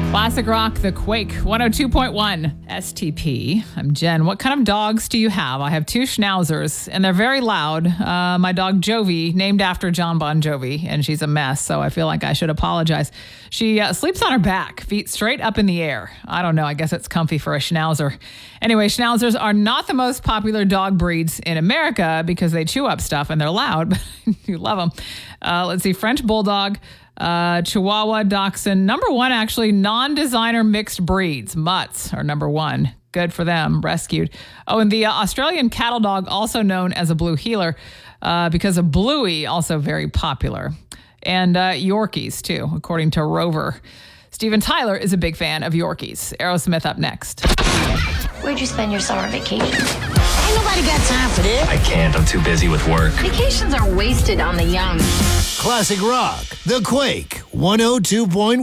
Classic Rock, The Quake, 102.1 STP. I'm Jen. What kind of dogs do you have? I have two schnauzers, and they're very loud. My dog Jovi, named after John Bon Jovi, and she's a mess, so I feel like I should apologize. She sleeps on her back, feet straight up in the air. I don't know. I guess it's comfy for a schnauzer. Anyway, schnauzers are not the most popular dog breeds in America because they chew up stuff and they're loud, but you love them. Let's see, French Bulldog, Chihuahua, Dachshund. Number one, actually, non-designer mixed breeds. Mutts are number one. Good for them, rescued. Oh, and the Australian cattle dog, also known as a blue heeler, because of Bluey, also very popular. And Yorkies, too, according to Rover. Steven Tyler is a big fan of Yorkies. Aerosmith up next. Where'd you spend your summer vacation? Ain't nobody got time for this. I can't. I'm too busy with work. Vacations are wasted on the young. Classic Rock, The Quake, 102.1.